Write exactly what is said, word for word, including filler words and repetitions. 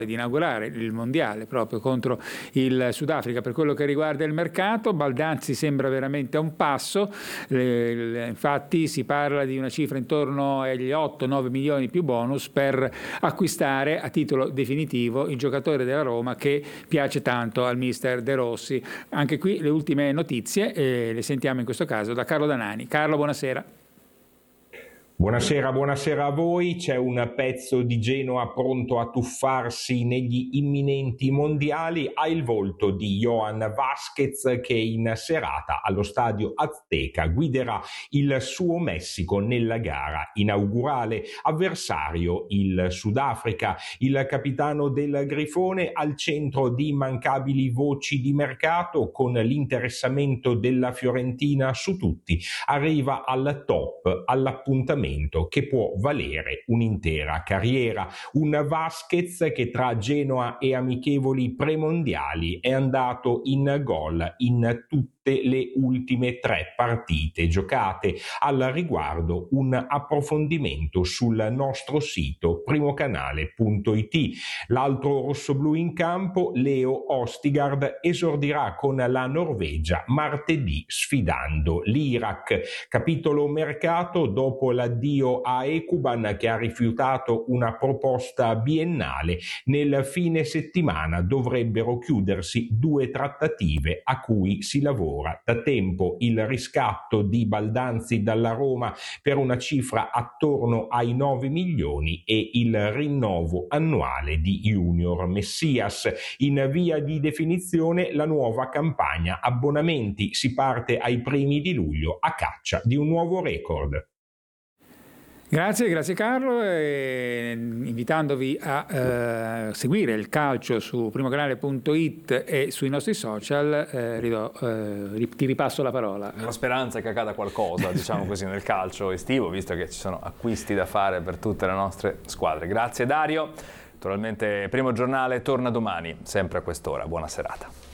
di inaugurare il mondiale proprio contro il Sudafrica. Per quello che riguarda il mercato, Baldanzi sembra veramente a un passo, eh, infatti si parla di una cifra intorno agli otto nove milioni più bonus per acquistare a titolo definitivo il giocatore della Roma che piace tanto al mister De Rossi. Anche qui le ultime notizie eh, le sentiamo in questo caso da Carlo Danani. Carlo, buonasera. Buonasera, buonasera a voi. C'è un pezzo di Genoa pronto a tuffarsi negli imminenti mondiali. Ha il volto di Johan Vázquez che in serata allo stadio Azteca guiderà il suo Messico nella gara inaugurale. Avversario il Sudafrica. Il capitano del Grifone al centro di immancabili voci di mercato con l'interessamento della Fiorentina su tutti. Arriva al top, all'appuntamento che può valere un'intera carriera. Un Vázquez che tra Genoa e amichevoli premondiali è andato in gol in tutte le ultime tre partite giocate. Al riguardo un approfondimento sul nostro sito primocanale punto it. L'altro rossoblù in campo, Leo Ostigard, esordirà con la Norvegia martedì sfidando l'Iraq. Capitolo mercato dopo l'addio a Ekuban che ha rifiutato una proposta biennale. Nel fine settimana dovrebbero chiudersi due trattative a cui si lavora da tempo. Il riscatto di Baldanzi dalla Roma per una cifra attorno ai nove milioni e il rinnovo annuale di Junior Messias. In via di definizione la nuova campagna abbonamenti. Si parte ai primi di luglio a caccia di un nuovo record. Grazie, grazie Carlo, e invitandovi a eh, seguire il calcio su primocanale punto it e sui nostri social, eh, ridò, eh, ti ripasso la parola. La speranza è che accada qualcosa, diciamo così, nel calcio estivo, visto che ci sono acquisti da fare per tutte le nostre squadre. Grazie Dario, naturalmente Primo Giornale torna domani, sempre a quest'ora. Buona serata.